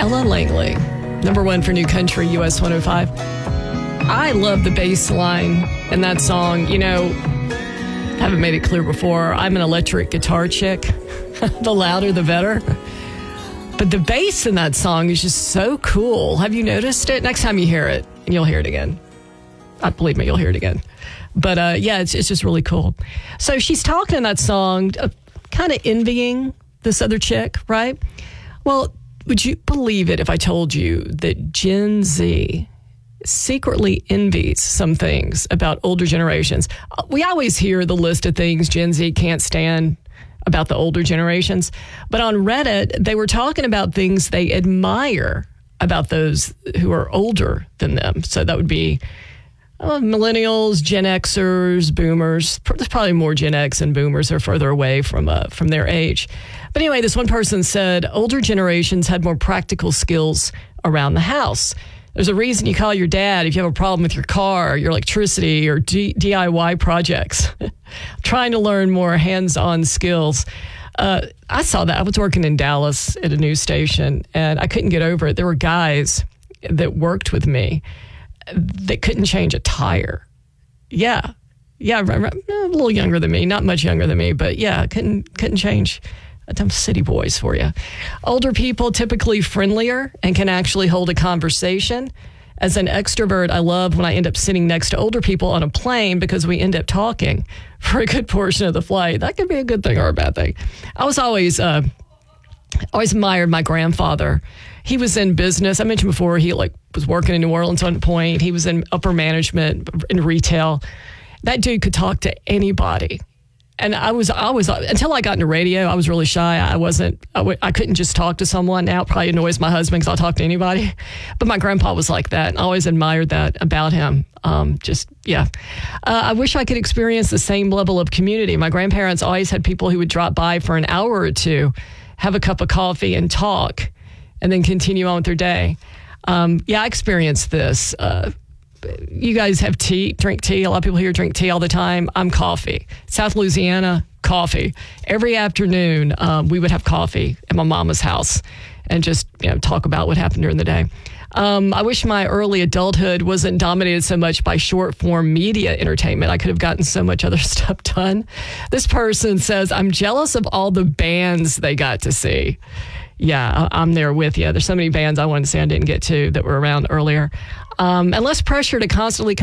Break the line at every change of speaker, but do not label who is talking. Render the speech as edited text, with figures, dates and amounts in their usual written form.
Ella Langley, number one for New Country, US 105. I love the bass line in that song. You know, haven't made it clear before, I'm an electric guitar chick. The louder, the better. But the bass in that song is just so cool. Have you noticed it? Next time you hear it, and you'll hear it again. Believe me, you'll hear it again. But yeah, it's just really cool. So she's talking in that song, kind of envying this other chick, right? Well, would you believe it if I told you that Gen Z secretly envies some things about older generations? We always hear the list of things Gen Z can't stand about the older generations. But on Reddit, they were talking about things they admire about those who are older than them. So that would be millennials, Gen Xers, boomers. There's probably more Gen X and boomers are further away from their age. But anyway, this one person said older generations had more practical skills around the house. There's a reason you call your dad if you have a problem with your car, your electricity, or DIY projects. Trying to learn more hands-on skills. I saw that. I was working in Dallas at a news station, and I couldn't get over it. There were guys that worked with me that couldn't change a tire. Yeah, a little younger than me, not much younger than me, but yeah, couldn't change. Them city boys for you. Older people typically friendlier and can actually hold a conversation. As an extrovert, I love when I end up sitting next to older people on a plane because we end up talking for a good portion of the flight. That could be a good thing or a bad thing. I was always admired my grandfather. He was in business. I mentioned before he was working in New Orleans on a point. He was in upper management in retail. That dude could talk to anybody. And I was until I got into radio, I was really shy. I couldn't just talk to someone. Now it probably annoys my husband because I'll talk to anybody. But my grandpa was like that. And I always admired that about him. I wish I could experience the same level of community. My grandparents always had people who would drop by for an hour or two, have a cup of coffee and talk, and then continue on with their day. I experienced this. You guys have tea, drink tea. A lot of people here drink tea all the time. I'm coffee. South Louisiana, coffee. Every afternoon, we would have coffee at my mama's house and just talk about what happened during the day. I wish my early adulthood wasn't dominated so much by short-form media entertainment. I could have gotten so much other stuff done. This person says, I'm jealous of all the bands they got to see. Yeah, I'm there with you. There's so many bands I wanted to see I didn't get to that were around earlier. And less pressure to constantly